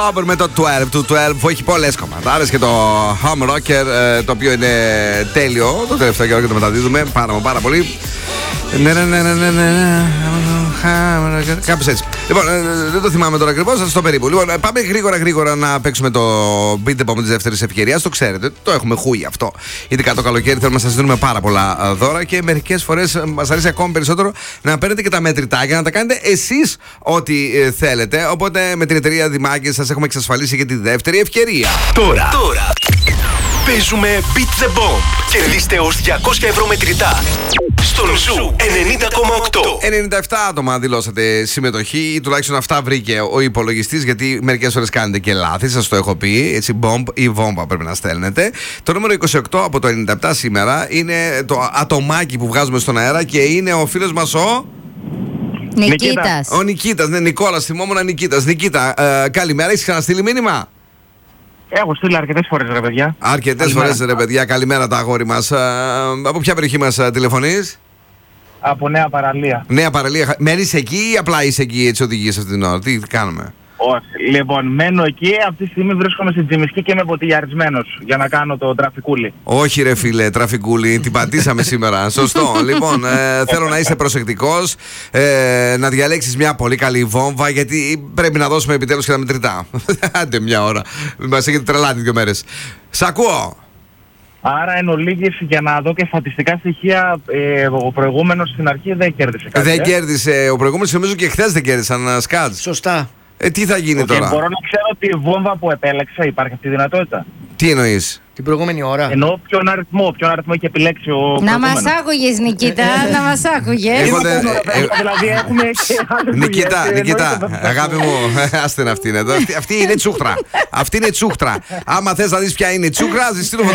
Με το 12 του 12 που έχει πολλές κομματάρες και το Home Rocker, το οποίο είναι τέλειο το τελευταίο καιρό και το μεταδίδουμε πάρα πολύ. Ναι. Κάπως έτσι. Λοιπόν, δεν το θυμάμαι τώρα ακριβώς, θα σας το περίπου. Λοιπόν, πάμε γρήγορα να παίξουμε το Beat the Bomb της δεύτερης ευκαιρίας. Το ξέρετε, το έχουμε χούει αυτό. Ειδικά το καλοκαίρι θέλουμε να σας δίνουμε πάρα πολλά δώρα και μερικές φορές μας αρέσει ακόμη περισσότερο να παίρνετε και τα μετρητάκια, να τα κάνετε εσείς ό,τι θέλετε. Οπότε με την εταιρεία Δημάκη σας έχουμε εξασφαλίσει και τη δεύτερη ευκαιρία. Τώρα. Παίζουμε Beat the Bomb. Κερδίστε ως 200 ευρώ μετρητά. Στον Ζου 90,8. 97 άτομα δηλώσατε συμμετοχή, ή τουλάχιστον αυτά βρήκε ο υπολογιστής, γιατί μερικές φορές κάνετε και λάθη, σας το έχω πει. Έτσι, bomb ή βόμβα πρέπει να στέλνετε. Το νούμερο 28 από το 97 σήμερα είναι το ατομάκι που βγάζουμε στον αέρα και είναι ο φίλος μας ο Νικήτας. Ο Νικήτας, ναι, Νικόλας, θυμόμουν Νικήτας. Νικήτα, καλημέρα, έχεις ξαναστείλει μήνυμα? Έχω στείλει αρκετές φορές, ρε παιδιά. Αρκετές φορές, ρε παιδιά, καλημέρα τα αγόρι μας. Από ποια περιοχή μας τηλεφωνείς? Από Νέα Παραλία. Νέα Παραλία. Μένεις εκεί ή απλά είσαι εκεί, έτσι οδηγείς αυτή την ώρα? Τι κάνουμε? Όχι. Λοιπόν, μένω εκεί. Αυτή τη στιγμή βρίσκομαι στην Τζιμισκή και είμαι ποτηλιαρισμένος για να κάνω το τραφικούλι. Όχι ρε φίλε, τραφικούλι, την πατήσαμε σήμερα. Σωστό. Λοιπόν, θέλω να είσαι προσεκτικός, να διαλέξεις μια πολύ καλή βόμβα, γιατί πρέπει να δώσουμε επιτέλους και τα μετρητά. Άντε μια ώρα. Μας έχετε τρελάνει 2 μέρες. Σ' ακούω. Άρα εν ολίγης, για να δω και στατιστικά στοιχεία, ο προηγούμενος στην αρχή δεν κέρδισε κάτι. Δεν κέρδισε. Ο προηγούμενος νομίζω και χθες δεν κέρδισαν σκάτ. Σωστά. Τι θα γίνει τώρα? Μπορώ να ξέρω ότι η βόμβα που επέλεξα υπάρχει αυτή η δυνατότητα? Τι εννοείς? Την προηγούμενη ώρα. Εννοώ ποιον αριθμό έχει επιλέξει ο Να προηγούμενος. μας άκουγες, Νικήτα, να μας άκουγες. Δηλαδή έχουμε και άλλες Νικήτα, δουλειές, αγάπη μου, άστε να αυτή είναι εδώ. Αυτή είναι τσούχτρα. Αυτή είναι τσούχτρα. Άμα θες να δεις ποια είναι η τσούχτρα, ζητήσω